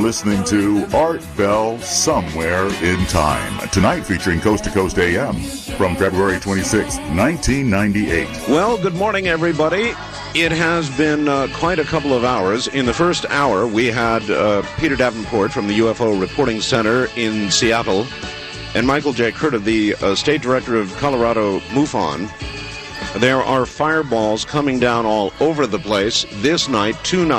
listening to Art Bell Somewhere in Time. Tonight featuring Coast to Coast AM from February 26, 1998. Well, good morning, everybody. It has been quite a couple of hours. In the first hour, we had Peter Davenport from the UFO Reporting Center in Seattle and Michael J. Curta, the State Director of Colorado MUFON. There are fireballs coming down all over the place this night, 2 nights.